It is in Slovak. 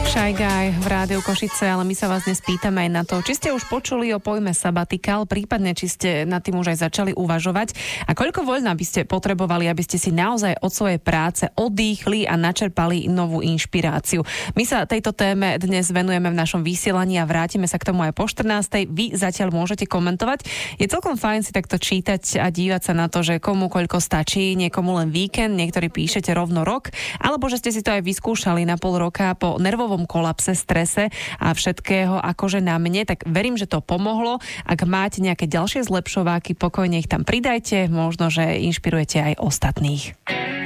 Shy Guy v Rádiu Košice, ale my sa vás dnes pýtame aj na to, či ste už počuli o pojme sabatikál, prípadne či ste nad tým už aj začali uvažovať a koľko voľna by ste potrebovali, aby ste si naozaj od svojej práce odýchli a načerpali novú inšpiráciu. My sa tejto téme dnes venujeme v našom vysielaní a vrátime sa k tomu aj po 14:00. Vy zatiaľ môžete komentovať. Je celkom fajn si takto čítať a dívať sa na to, že komu koľko stačí, niekomu len víkend, niektorí píšete rovno rok, alebo že ste si to aj vyskúšali na pol roka po nervovom kolapse, strese a všetkého akože na mne, tak verím, že to pomohlo. Ak máte nejaké ďalšie zlepšováky, pokojne ich tam pridajte, možno, že inšpirujete aj ostatných.